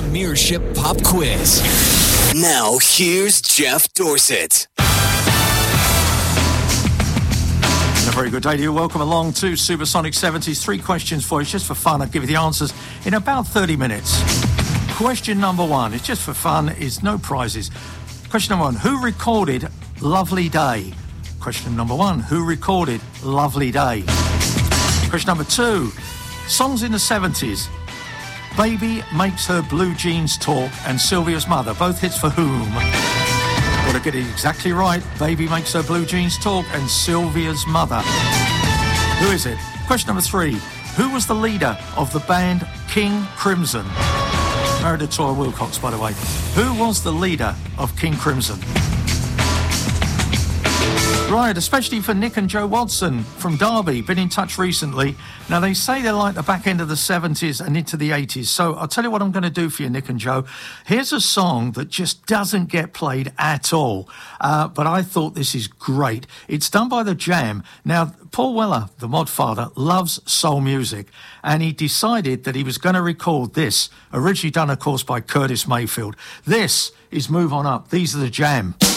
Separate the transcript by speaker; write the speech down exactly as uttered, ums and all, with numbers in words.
Speaker 1: Premiership Pop Quiz. Now, here's Jeff Dorsett.
Speaker 2: A very good day to you. Welcome along to Supersonic seventies. Three questions for you, just for fun. I'll give you the answers in about thirty minutes. Question number one, it's just for fun, is no prizes. Question number one, who recorded Lovely Day? Question number one, who recorded Lovely Day? Question number two, songs in the seventies. Baby Makes Her Blue Jeans Talk and Sylvia's Mother, both hits for whom? Got to get it exactly right. Baby Makes Her Blue Jeans Talk and Sylvia's Mother. Who is it? Question number three, who was the leader of the band King Crimson? Married to Tora Wilcox, by the way. Who was the leader of King Crimson? Right, especially for Nick and Joe Watson from Derby, been in touch recently. Now, they say they like the back end of the seventies and into the eighties. So I'll tell you what I'm going to do for you, Nick and Joe. Here's a song that just doesn't get played at all. Uh, but I thought this is great. It's done by The Jam. Now, Paul Weller, the mod father, loves soul music. And he decided that he was going to record this, originally done, of course, by Curtis Mayfield. This is Move On Up. These are The Jam.